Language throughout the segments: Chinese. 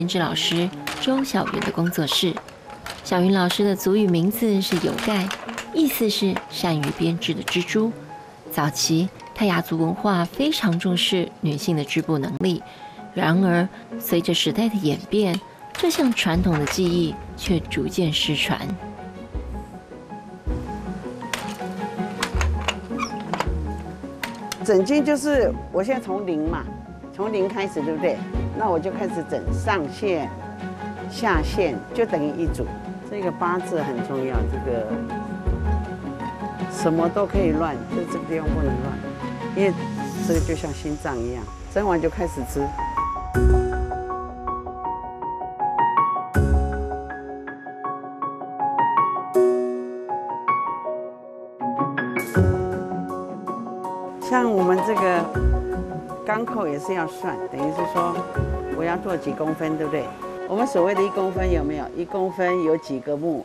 编织老师周小云的工作室。小云老师的族语名字是有盖，意思是善于编织的蜘蛛。早期泰雅族文化非常重视女性的织布能力，然而随着时代的演变，这项传统的技艺却逐渐失传。 整经就是我现在从零嘛，从零开始，对不对？那我就开始整上线、下线，就等于一组。这个八字很重要，这个什么都可以乱，就这个地方不能乱，因为这个就像心脏一样，蒸完就开始织。像我们这个钢扣也是要算，等于是说我要做几公分，对不对？我们所谓的1公分有没有？1公分有几个目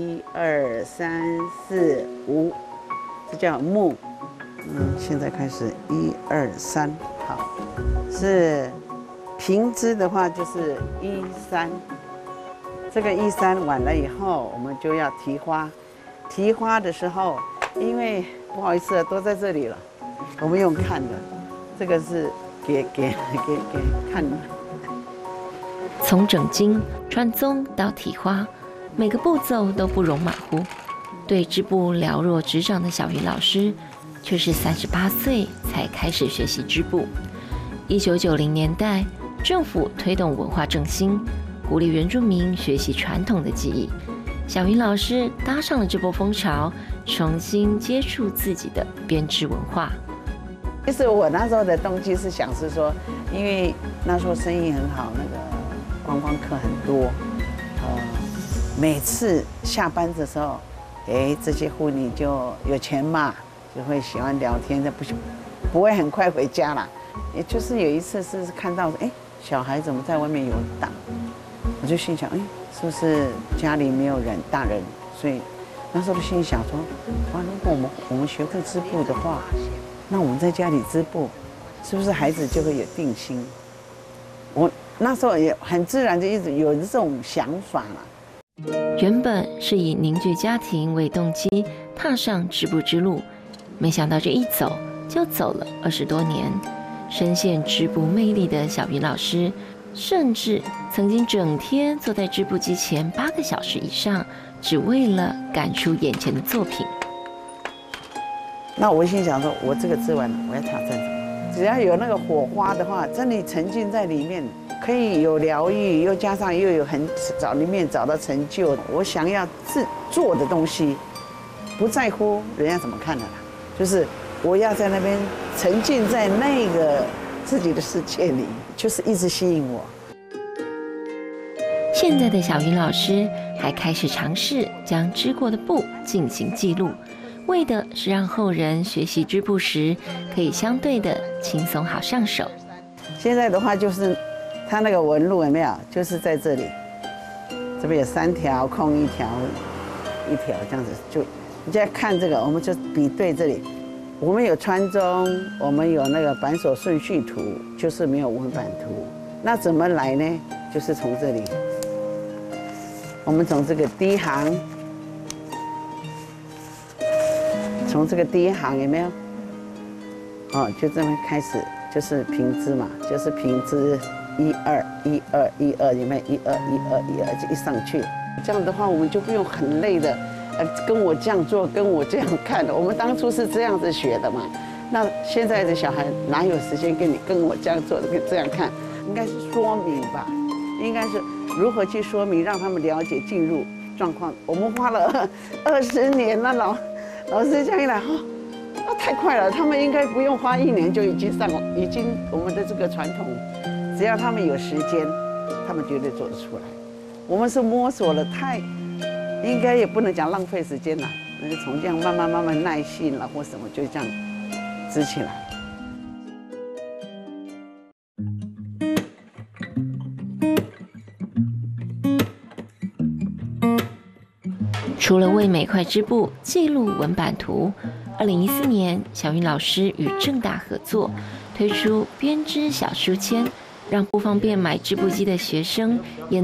？1、2、3、4、5，这叫目。现在开始1、2、3，好，是平织的话就是1、3。这个1、3完了以后，我们就要提花。提花的时候，因为不好意思都在这里了。我们用看的，这个是给看的。 从整经、穿宗到提花，每个步骤都不容马虎。对织布了若指掌的小云老师，却是38岁才开始学习织布。1990年代，政府推动文化振兴，鼓励原住民学习传统的技艺。小云老师搭上了这波风潮，重新接触自己的编织文化。 其实我那时候的动机是想是说，因为那时候生意很好，那个观光客很多，每次下班的时候，这些妇女就有钱嘛，就会喜欢聊天，不会很快回家啦。也就是有一次是看到，小孩怎么在外面游荡，我就心想，是不是家里没有人，大人？所以那时候心里想说，哇，如果我们学会织布的话，那我们在家里织布，是不是孩子就会有定心？我那时候也很自然就一直有这种想法啦。 原本是以凝聚家庭为动机，踏上织布之路，没想到这一走就走了20多年。深陷织布魅力的小云老师，甚至曾经整天坐在织布机前8个小时以上，只为了赶出眼前的作品。 那我心想说，我这个织完了，我要挑战什么？只要有那个火花的话，真的沉浸在里面，可以有疗愈，又加上又有里面找到成就。我想要做的东西，不在乎人家怎么看的啦，就是我要在那边沉浸在那个自己的世界里，就是一直吸引我。 现在的小云老师还开始尝试将织过的布进行记录。为的是让后人学习织布时可以相对的轻松好上手。 现在的话就是它那个纹路有没有？就是在这里，这边有3条空1条这样子。就你现在看这个，我们就比对这里，我们有穿中，我们有那个板手顺序图，就是没有纹板图。那怎么来呢？就是从这里，我们从这个第一行。从这个第一行有没有？就这么开始，就是平织嘛，就是平织1、2、1、2、1、2，有没有？1、2、1、2、1、2就一上去。这样的话，我们就不用很累的，跟我这样做，跟我这样看的。我们当初是这样子学的嘛。那现在的小孩哪有时间跟我这样做的，这样看？应该是说明吧，应该是如何去说明，让他们了解进入状况。我们花了20年了，老师这样一来，太快了，他们应该不用花1年就已经我们的这个传统，只要他们有时间，他们绝对做得出来。我们是摸索了应该也不能讲浪费时间了，那就从这样慢慢耐性了或什么，就这样织起来。 除了为每块织布记录纹版图，2014年，小云老师与正大合作，推出编织小书签， 让不方便买织布机的学生也